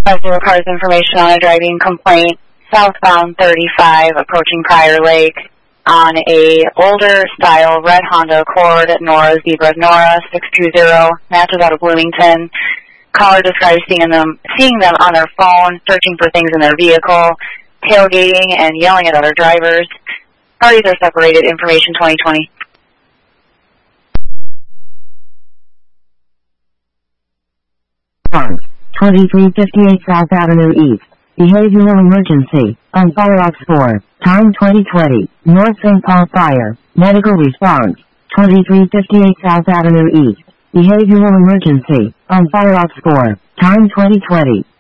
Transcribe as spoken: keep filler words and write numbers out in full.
Zero cars information on a driving complaint, southbound thirty-five, approaching Prior Lake, on a older style red Honda Accord, Nora Zebra Nora six two zero, matches out of Bloomington. Caller describes seeing them, seeing them on their phone, searching for things in their vehicle, tailgating and yelling at other drivers. Parties are separated. Information twenty twenty. twenty-three fifty-eight South Avenue East. Behavioral emergency. On Firefox four. Time twenty twenty. North Saint Paul Fire. Medical response. twenty-three fifty-eight South Avenue East. Behavioral emergency. On Firefox four. Time twenty twenty.